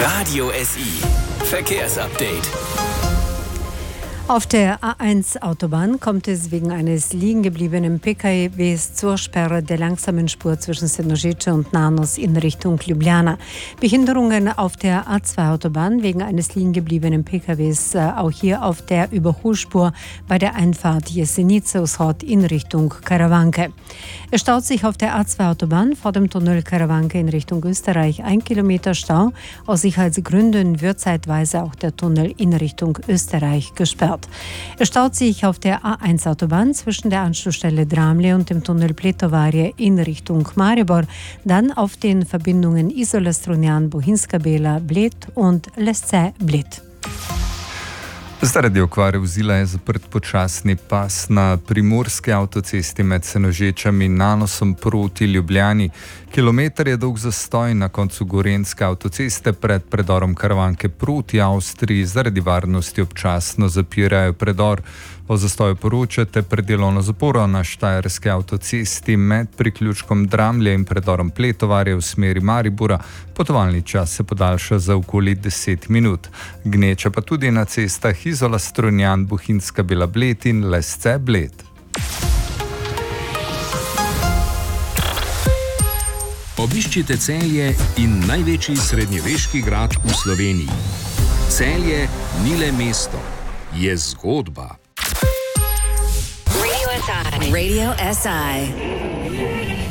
Radio SI Verkehrsupdate. Auf der A1-Autobahn kommt es wegen eines liegen gebliebenen PKWs zur Sperre der langsamen Spur zwischen Senožeče und Nanos in Richtung Ljubljana. Behinderungen auf der A2-Autobahn wegen eines liegen gebliebenen PKWs auch hier auf der Überholspur bei der Einfahrt Jesenice-Vzhod in Richtung Karawanke. Es staut sich auf der A2-Autobahn vor dem Tunnel Karawanke in Richtung Österreich 1 Kilometer Stau. Aus Sicherheitsgründen wird zeitweise auch der Tunnel in Richtung Österreich gesperrt. Es staut sich auf der A1-Autobahn zwischen der Anschlussstelle Dramlje und dem Tunnel Pletovarje in Richtung Maribor, dann auf den Verbindungen Izola Strunjan, Bohinjska Bela, Bled und Lesce Bled. Zaradi okvare vozila je zaprt počasni pas na primorski avtocesti med Senožečami in Nanosom proti Ljubljani. Kilometer je dolg zastoj na koncu gorenjske avtoceste pred predorom Karavanke proti Avstriji. Zaradi varnosti občasno zapirajo predor. O zastoju poročate predelovno zaporo na štajerski avtocesti med priključkom Dramlje in predorom Pletovarje v smeri Maribora. Potovalni čas se podaljša za okoli 10 minut. Gneče pa tudi na cestah Izola Strunjan, Bohinjska Bela, Bled in Lesce Bled. Obiščite Celje in največji srednjeveški grad v Sloveniji. Celje ni le mesto, je zgodba. Radio SI.